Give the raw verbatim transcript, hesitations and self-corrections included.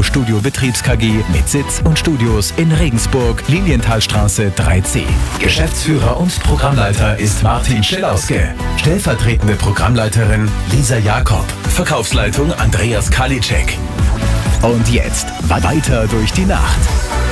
Studio Betriebs K G mit Sitz und Studios in Regensburg, Lilienthalstraße drei C. Geschäftsführer und Programmleiter ist Martin Schellauske. Stellvertretende Programmleiterin Lisa Jakob. Verkaufsleitung Andreas Kalitschek. Und jetzt weiter durch die Nacht.